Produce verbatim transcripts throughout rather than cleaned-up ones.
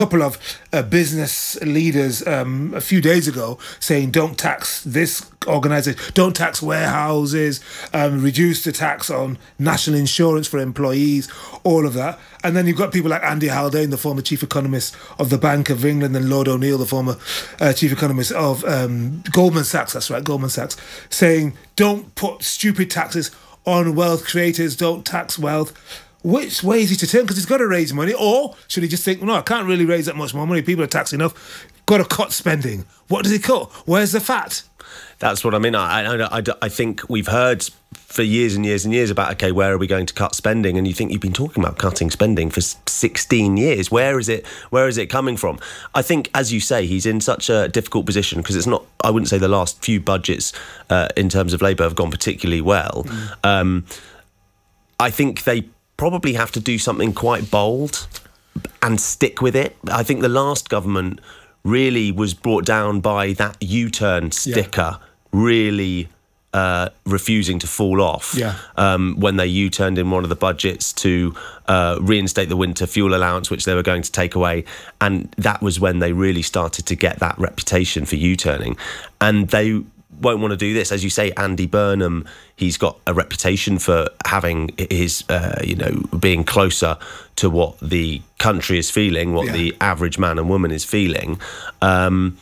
couple of uh, business leaders um, a few days ago saying don't tax this organisation, don't tax warehouses, um, reduce the tax on national insurance for employees, all of that. And then you've got people like Andy Haldane, the former chief economist of the Bank of England, and Lord O'Neill, the former uh, chief economist of um, Goldman Sachs, that's right, Goldman Sachs, saying don't put stupid taxes on wealth creators, don't tax wealth. Which way is he to turn? Because he's got to raise money. Or should he just think, no, I can't really raise that much more money. People are taxed enough. Got to cut spending. What does he cut? Where's the fat? That's what I mean. I, I, I, I think we've heard for years and years and years about, OK, where are we going to cut spending? And you think you've been talking about cutting spending for sixteen years. Where is it? Where is it coming from? I think, as you say, he's in such a difficult position because it's not, I wouldn't say the last few budgets uh, in terms of Labour have gone particularly well. Mm. Um, I think they probably have to do something quite bold and stick with it. I think the last government really was brought down by that U-turn sticker, yeah. really uh, refusing to fall off yeah. um, when they U-turned in one of the budgets to uh, reinstate the winter fuel allowance, which they were going to take away. And that was when they really started to get that reputation for U-turning. And they won't want to do this. As you say, Andy Burnham, he's got a reputation for having his, uh, you know, being closer to what the country is feeling, what yeah. the average man and woman is feeling. Um,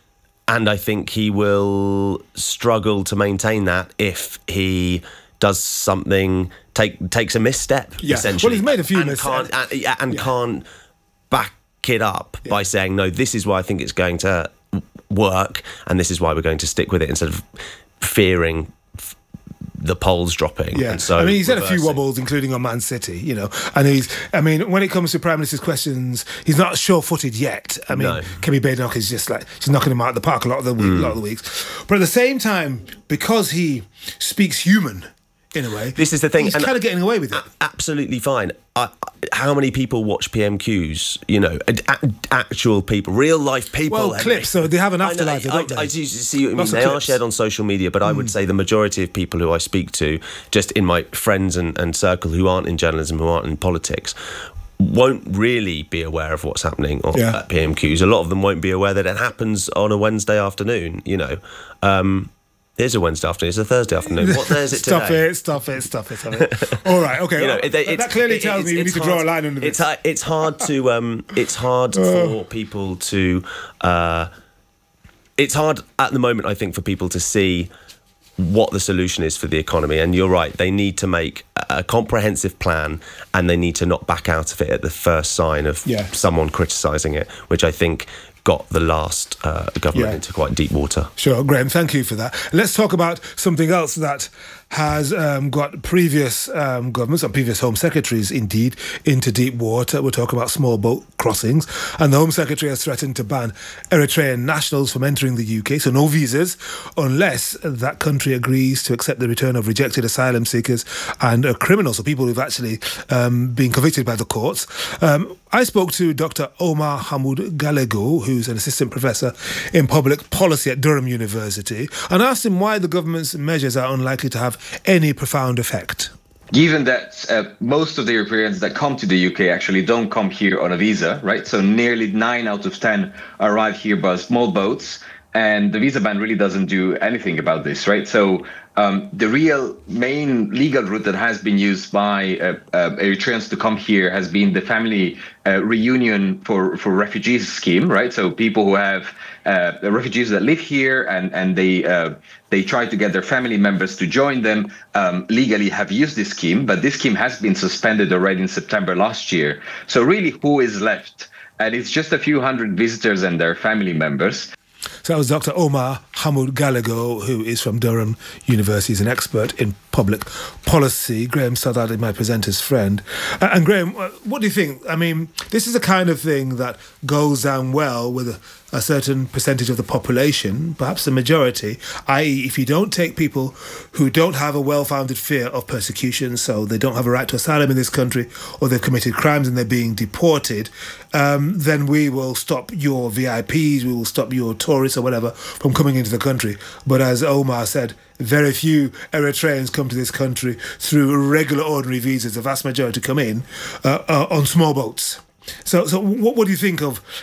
and I think he will struggle to maintain that if he does something, take takes a misstep, yeah. essentially. Well, he's made a few and missteps. Can't, and, yeah, and yeah. can't back it up yeah. by saying, no, this is why I think it's going to work and this is why we're going to stick with it, instead of fearing f- the polls dropping. Yeah, and so I mean, he's reversing. had a few wobbles, including on Man City, you know, and he's, I mean, when it comes to Prime Minister's questions, he's not sure-footed yet. I mean, no. Kemi Badenoch is just like, she's knocking him out of the park a lot of the week, mm. lot of the weeks. But at the same time, because he speaks human, in a way, this is the thing, he's kind of getting away with it. A- absolutely fine. I, how many people watch P M Qs? You know, a- actual people, real life people. Well, clips, so they have an afterlife. I, don't I, I, they? I do see what you mean. Lots of They are clips. shared on social media, but I would mm. say the majority of people who I speak to, just in my friends and, and circle who aren't in journalism, who aren't in politics, won't really be aware of what's happening on, yeah. at P M Qs. A lot of them won't be aware that it happens on a Wednesday afternoon. You know. Um, It's a Wednesday afternoon. It's a Thursday afternoon. What day is it today? Stop it! Stop it! Stop it! Stop it! All right, okay. You know, well, it, that clearly it, tells me you need to draw a line under it's, this. It's hard to. Um, it's hard for people to. Uh, it's hard at the moment, I think, for people to see what the solution is for the economy. And you're right; they need to make a comprehensive plan, and they need to not back out of it at the first sign of yeah. someone criticising it, which I think got the last uh, government yeah. into quite deep water. Sure, Graham, thank you for that. Let's talk about something else that has um, got previous um, governments and previous Home Secretaries, indeed, into deep water. We're talking about small boat crossings. And the Home Secretary has threatened to ban Eritrean nationals from entering the U K, so no visas, unless that country agrees to accept the return of rejected asylum seekers and uh, criminals, so people who've actually um, been convicted by the courts. Um, I spoke to Doctor Omar Hamoud Gallego, who's an assistant professor in public policy at Durham University, and asked him why the government's measures are unlikely to have any profound effect. Given that uh, most of the Europeans that come to the U K actually don't come here on a visa, right? So nearly nine out of ten arrive here by small boats, and the visa ban really doesn't do anything about this, right? So um, the real main legal route that has been used by uh, uh, Eritreans to come here has been the family uh, reunion for, for refugees scheme, right? So people who have uh, refugees that live here and, and they uh, they try to get their family members to join them, um, legally have used this scheme, but this scheme has been suspended already in September last year. So really, who is left? And it's just a few hundred visitors and their family members. So that was Doctor Omar Hamoud Gallego, who is from Durham University, is an expert in public policy. Graham Stoddard is my presenter's friend. Uh, and Graham, what do you think? I mean, this is the kind of thing that goes down well with a, a certain percentage of the population, perhaps the majority, that is if you don't take people who don't have a well-founded fear of persecution, so they don't have a right to asylum in this country, or they've committed crimes and they're being deported, um, then we will stop your V I Ps, we will stop your tourists or whatever from coming into the country. But as Omar said, very few Eritreans come to this country through regular ordinary visas. The vast majority come in uh, uh, on small boats. So, so what, what do you think of